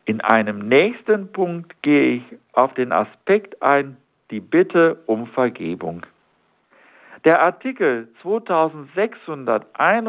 In einem nächsten Punkt gehe ich auf den Aspekt ein, die Bitte um Vergebung. Der Artikel 2661